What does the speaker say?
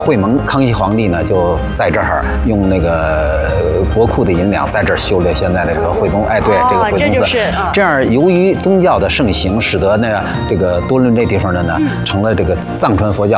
会蒙康熙皇帝呢，就在这儿用那个国库的银两，在这儿修了现在的这个惠宗。哎，对，这个惠宗寺。这样，由于宗教的盛行，使得呢这个多伦这地方的呢成了这个藏传佛教